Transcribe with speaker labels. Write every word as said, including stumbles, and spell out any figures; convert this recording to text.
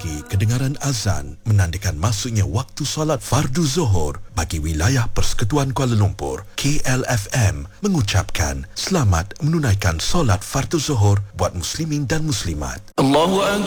Speaker 1: pagi kedengaran azan menandakan masuknya waktu solat fardu Zuhur bagi wilayah Persekutuan Kuala Lumpur. K L F M mengucapkan selamat menunaikan solat fardu Zuhur buat muslimin dan muslimat.
Speaker 2: Allahu